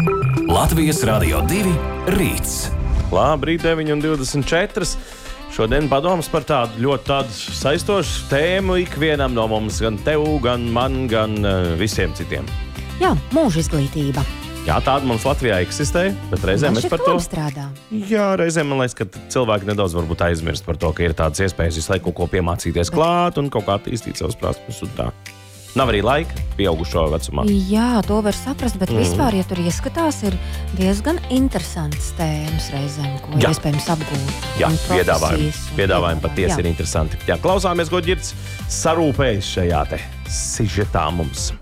Latvijas Radio 2 rīts. Labrīt, 9:24. Šodien padoms par tādu ļoti saistošu tēmu ikvienam no mums, gan tev, gan man, gan visiem citiem. Jā, mūža izglītība. Jā, tāda mums Latvijā eksistē, bet reizēm es par to strādā. Jā, reizēm man liekas, ka cilvēki nedaudz varbūt aizmirst par to, ka ir tādas iespējas visu laiku kaut ko piemācīties klāt un kaut kā attīstīt savas prasmes un tā. Nav arī laika pieaugušo vecumā. Jā, to var saprast, bet vispār, ja tur ieskatās, ir diezgan interesants tēmas reizēm, ko iespējams apgūt. Jā, piedāvājumi patiesi ir interesanti. Jā, klausāmies, ko Ģirds sarūpējis šajā te sižetā mums.